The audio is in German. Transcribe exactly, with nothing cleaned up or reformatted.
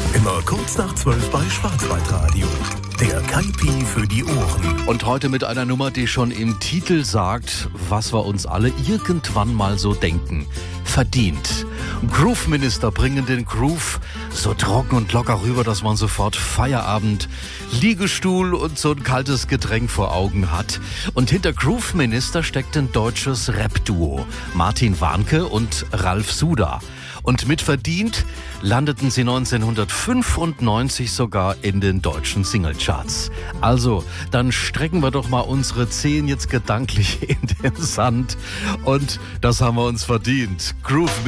Immer kurz nach zwölf bei Schwarzwaldradio. Der Kaipi für die Ohren. Und heute mit einer Nummer, die schon im Titel sagt, was wir uns alle irgendwann mal so denken. Verdient. Groove-Minister bringen den Groove so trocken und locker rüber, dass man sofort Feierabend, Liegestuhl und so ein kaltes Getränk vor Augen hat. Und hinter Groove-Minister steckt ein deutsches Rap-Duo. Martin Warnke und Ralf Suda. Und mit verdient landeten sie neunzehnhundertfünfundneunzig sogar in den deutschen Singlecharts. Also, dann strecken wir doch mal unsere Zehen jetzt gedanklich in den Sand. Und das haben wir uns verdient. Groove